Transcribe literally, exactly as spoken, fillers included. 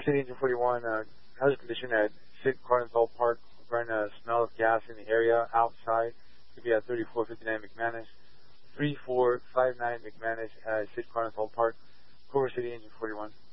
City Engine forty-one, uh, hazard condition at Sid Carnthal Park. We're going to smell of gas in the area outside. Could be at thirty-four fifty-nine McManus. three four five nine McManus at Sid Carnthal Park. Culver City Engine forty-one.